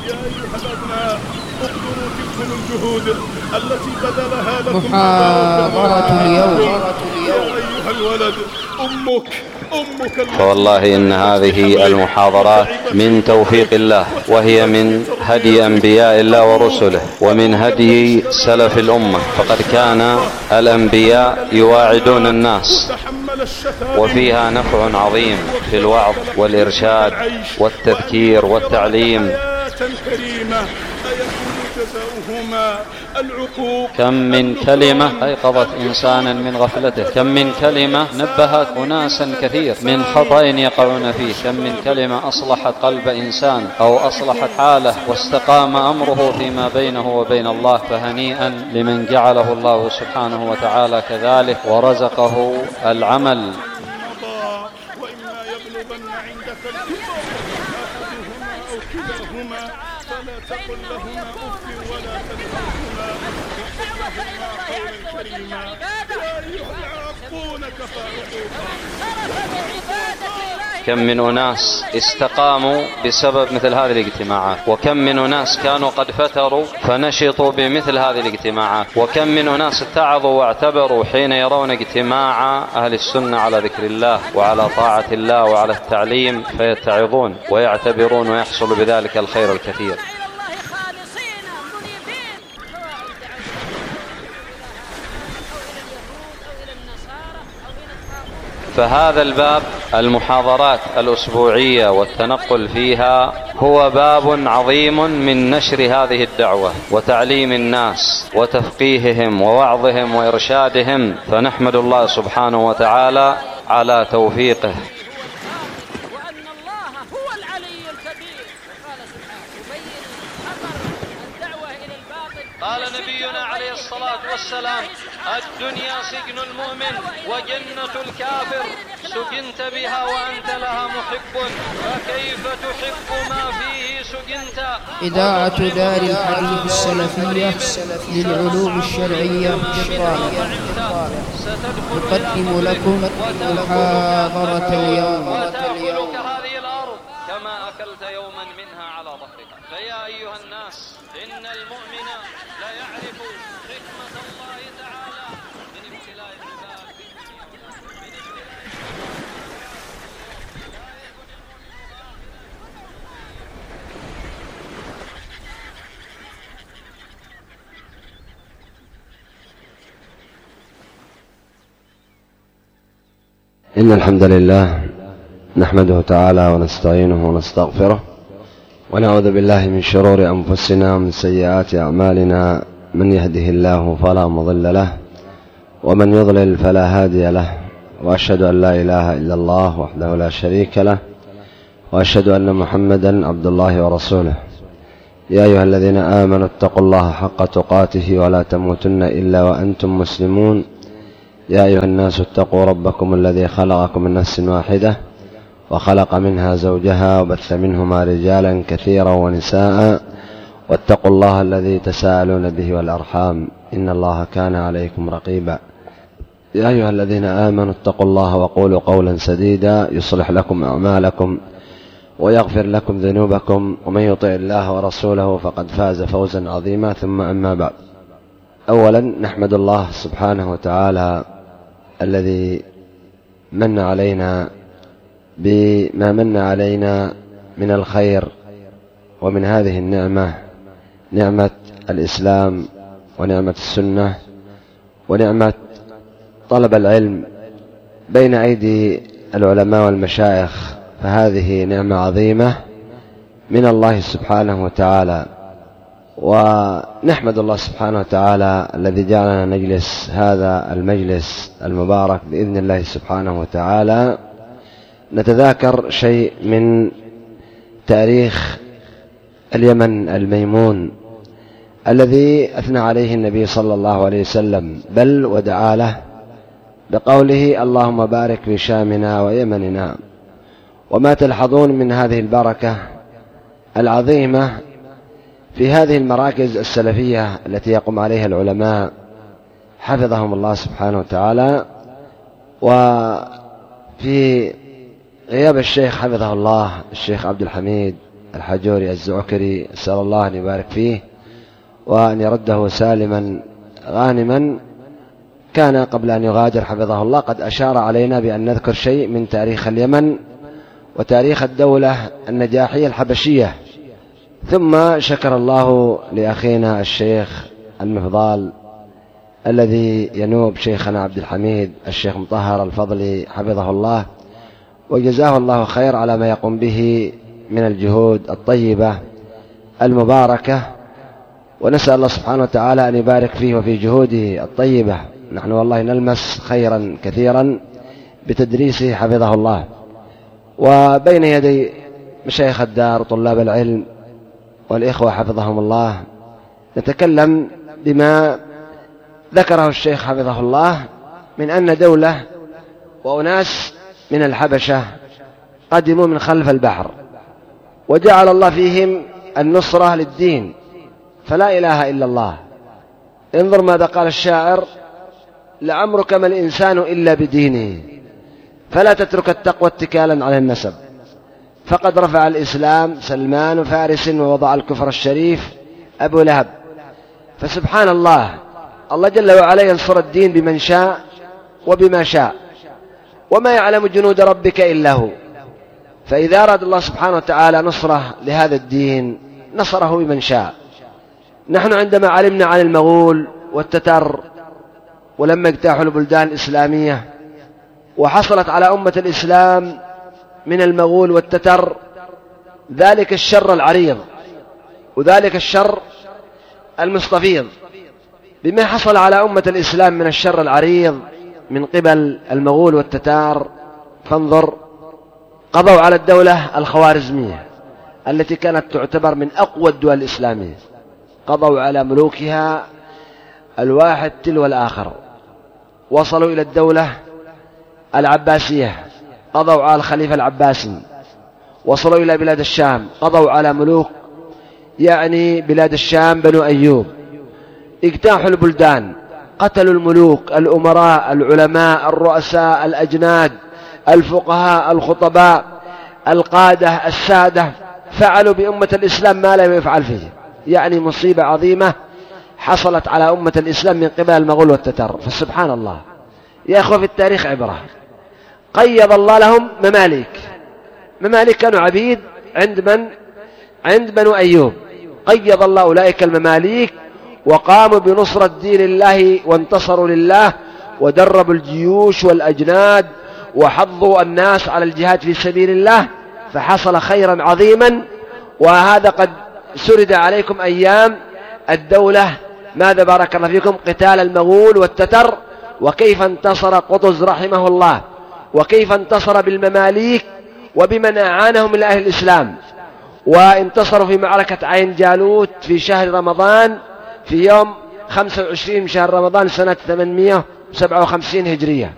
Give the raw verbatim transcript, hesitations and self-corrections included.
يا أيها الأبناء اقدروا تلكم الجهود التي بذلها لكم محاضرة اليوم. يا أيها الولد أمك أمك فوالله إن هذه المحاضرات من توفيق الله، وهي من هدي أنبياء الله ورسله، ومن هدي سلف الأمة، فقد كان الأنبياء يواعدون الناس، وفيها نفع عظيم في الوعظ والإرشاد والتذكير والتعليم. كم من كلمة أيقظت إنسانا من غفلته، كم من كلمة نبهت أناسا كثير من خطأ يقعون فيه، كم من كلمة أصلحت قلب إنسان أو أصلحت حاله واستقام أمره فيما بينه وبين الله. فهنيئا لمن جعله الله سبحانه وتعالى كذلك ورزقه العمل. كم من أناس استقاموا بسبب مثل هذه الاجتماعات، وكم من أناس كانوا قد فتروا فنشطوا بمثل هذه الاجتماعات، وكم من أناس اتعظوا واعتبروا حين يرون اجتماع أهل السنة على ذكر الله وعلى طاعة الله وعلى التعليم فيتعظون ويعتبرون ويحصل بذلك الخير الكثير. فهذا الباب، المحاضرات الأسبوعية والتنقل فيها، هو باب عظيم من نشر هذه الدعوة وتعليم الناس وتفقيههم ووعظهم وإرشادهم، فنحمد الله سبحانه وتعالى على توفيقه. قال نبينا عليه الصلاة والسلام: الدنيا سجن المؤمن وجنة الكافر، سجنت بها وأنت لها محب، فكيف تحب ما فيه سجنت. إذاعة دار الحديث السلفية للعلوم الشرعية الشرعية تقدم لكم محاضرة اليوم. وتأكلك هذه الأرض كما أكلت يوما منها على ظهرك. فيا أيها الناس، إن المؤمن لا يعرف حكمة الله تعالى من ابتلاء العباد في الدنيا. إن الحمد لله نحمده تعالى ونستعينه ونستغفره، ونعوذ بالله من شرور أنفسنا ومن سيئات أعمالنا. من يهده الله فلا مضل له، ومن يضلل فلا هادي له، وأشهد أن لا إله إلا الله وحده لا شريك له، وأشهد أن محمدا عبد الله ورسوله. يا أيها الذين آمنوا اتقوا الله حق تقاته ولا تموتن إلا وأنتم مسلمون. يا أيها الناس اتقوا ربكم الذي خلقكم من نفس واحدة وخلق منها زوجها وبث منهما رجالا كثيرا ونساء، واتقوا الله الذي تساءلون به والأرحام، إن الله كان عليكم رقيبا. يا أيها الذين آمنوا اتقوا الله وقولوا قولا سديدا يصلح لكم أعمالكم ويغفر لكم ذنوبكم، ومن يطع الله ورسوله فقد فاز فوزا عظيما. ثم أما بعد، أولا نحمد الله سبحانه وتعالى الذي من علينا بما من علينا من الخير ومن هذه النعمة، نعمة الإسلام ونعمة السنة ونعمة طلب العلم بين أيدي العلماء والمشايخ. فهذه نعمة عظيمة من الله سبحانه وتعالى، ونحمد الله سبحانه وتعالى الذي جعلنا نجلس هذا المجلس المبارك بإذن الله سبحانه وتعالى نتذاكر شيء من تاريخ اليمن الميمون الذي أثنى عليه النبي صلى الله عليه وسلم، بل ودعا له بقوله: اللهم بارك في شامنا ويمننا. وما تلحظون من هذه البركة العظيمة في هذه المراكز السلفية التي يقوم عليها العلماء حفظهم الله سبحانه وتعالى، وفي غياب الشيخ حفظه الله الشيخ عبد الحميد الحجوري الزعكري، أسأل الله أن يبارك فيه وأن يرده سالما غانما. كان قبل أن يغادر حفظه الله قد أشار علينا بأن نذكر شيء من تاريخ اليمن وتاريخ الدولة النجاحية الحبشية. ثم شكر الله لأخينا الشيخ المفضال الذي ينوب شيخنا عبد الحميد الشيخ مطهر الفضلي حفظه الله، وجزاه الله خير على ما يقوم به من الجهود الطيبة المباركة، ونسأل الله سبحانه وتعالى أن يبارك فيه وفي جهوده الطيبة. نحن والله نلمس خيرا كثيرا بتدريسه حفظه الله. وبين يدي مشايخ الدار وطلاب العلم والإخوة حفظهم الله نتكلم بما ذكره الشيخ حفظه الله من أن دولة وأناس من الحبشة قدموا من خلف البحر وجعل الله فيهم النصرة للدين، فلا إله إلا الله. انظر ماذا قال الشاعر: لعمرك ما الإنسان إلا بدينه، فلا تترك التقوى اتكالا على النسب، فقد رفع الإسلام سلمان فارس ووضع الكفر الشريف أبو لهب. فسبحان الله، الله جل وعلا ينصر الدين بمن شاء وبما شاء، وما يعلم جنود ربك إلا هو. فإذا أراد الله سبحانه وتعالى نصره لهذا الدين نصره بمن شاء. نحن عندما علمنا عن المغول والتتر ولما اجتاحوا البلدان الإسلامية وحصلت على أمة الإسلام من المغول والتتر ذلك الشر العريض وذلك الشر المستفيض، بما حصل على أمة الإسلام من الشر العريض من قبل المغول والتتار، فانظر، قضوا على الدولة الخوارزمية التي كانت تعتبر من أقوى الدول الإسلامية، قضوا على ملوكها الواحد تلو الآخر. وصلوا إلى الدولة العباسية، قضوا على الخليفة العباسي. وصلوا إلى بلاد الشام، قضوا على ملوك يعني بلاد الشام بنو أيوب. اجتاحوا البلدان، قتلوا الملوك، الأمراء، العلماء، الرؤساء، الأجناد، الفقهاء، الخطباء، القادة، السادة، فعلوا بأمة الإسلام ما لم يفعل فيه، يعني مصيبة عظيمة حصلت على أمة الإسلام من قبل المغول والتتر. فسبحان الله يا أخوة، في التاريخ عبرة. قيض الله لهم مماليك، مماليك كانوا عبيد عند من؟ عند بنو أيوب. قيض الله أولئك المماليك وقاموا بنصرة دين الله وانتصروا لله، ودربوا الجيوش والأجناد وحضوا الناس على الجهاد في سبيل الله، فحصل خيرا عظيما. وهذا قد سرد عليكم أيام الدولة، ماذا بارك الله فيكم، قتال المغول والتتر، وكيف انتصر قطز رحمه الله، وكيف انتصر بالمماليك وبمن أعانهم من أهل الإسلام. وانتصروا في معركة عين جالوت في شهر رمضان في يوم خمسة وعشرين من شهر رمضان سنة ثمانمائة وسبعة وخمسين هجرية.